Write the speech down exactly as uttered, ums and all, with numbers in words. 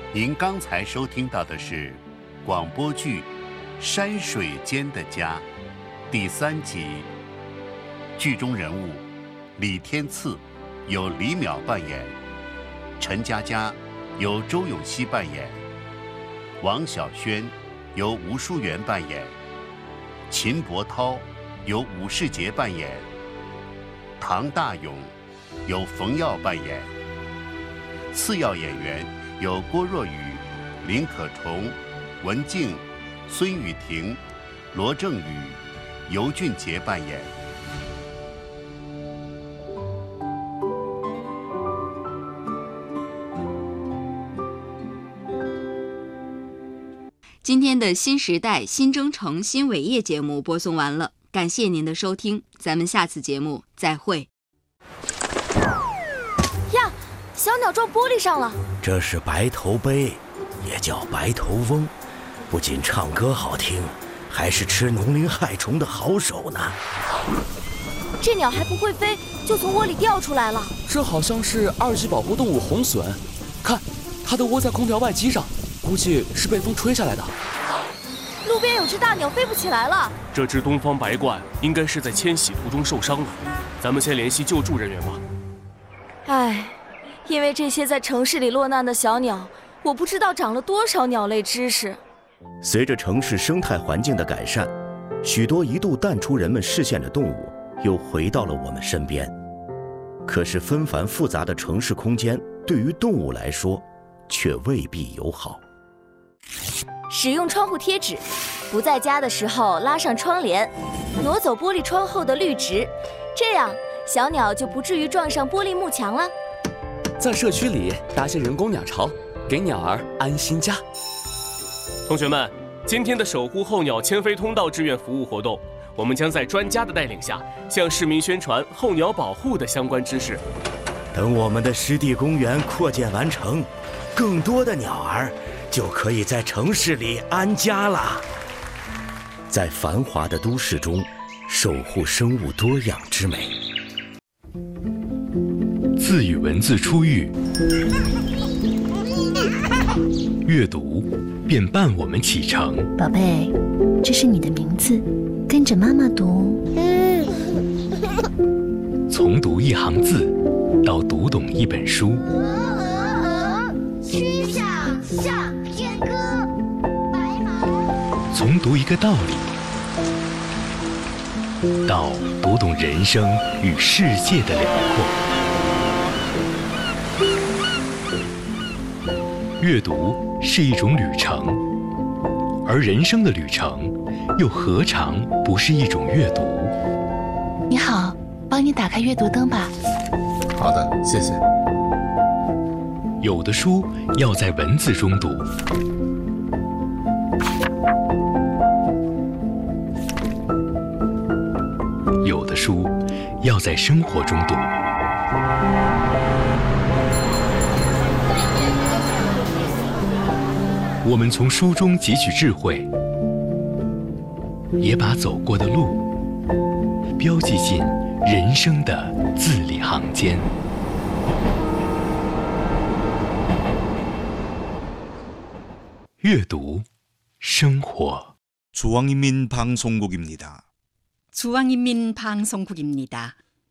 您刚才收听到的是广播剧《山水间的家》第三集。剧中人物李天赐由李淼扮演，陈佳佳由周咏熙扮演，王小轩由吴淑媛扮演，秦伯涛由武世杰扮演，唐大勇由冯耀扮演，次要演员有郭若雨、林可虫、文静、孙雨婷、罗正宇、尤俊杰扮演。 今天的新时代新征程新伟业节目播送完了，感谢您的收听，咱们下次节目再会。 呀，小鸟撞玻璃上了。 这是白头鹎，也叫白头翁，不仅唱歌好听，还是吃农林害虫的好手呢。 这鸟还不会飞，就从窝里掉出来了。 这好像是二级保护动物红隼，看，它都窝在空调外机上，估计是被风吹下来的。 路边有只大鸟飞不起来了。 这只东方白鹳应该是在迁徙途中受伤了，咱们先联系救助人员吧。 唉，因为这些在城市里落难的小鸟，我不知道长了多少鸟类知识。 随着城市生态环境的改善，许多一度淡出人们视线的动物又回到了我们身边。可是纷繁复杂的城市空间对于动物来说却未必友好。 使用窗户贴纸，不在家的时候拉上窗帘，挪走玻璃窗后的绿植，这样小鸟就不至于撞上玻璃幕墙了。 在社区里搭些人工鸟巢，给鸟儿安心家。同学们，今天的守护候鸟迁飞通道志愿服务活动，我们将在专家的带领下，向市民宣传候鸟保护的相关知识。 等我们的湿地公园扩建完成，更多的鸟儿就可以在城市里安家了。在繁华的都市中，守护生物多样之美。 字与文字初遇，阅读便伴我们启程。 宝贝，这是你的名字，跟着妈妈读。 从读一行字到读懂一本书， 曲项向天歌，白马。 从读一个道理到读懂人生与世界的辽阔。阅读是一种旅程，而人生的旅程又何尝不是一种阅读？ 你好，帮你打开阅读灯吧。 好的，谢谢。 有的书要在文字中读，有的书要在生活中读。我们从书中汲取智慧，也把走过的路标记进人生的字里行间。阅读，生活。 중앙인민방송국입니다. 중앙인민방송국입니다.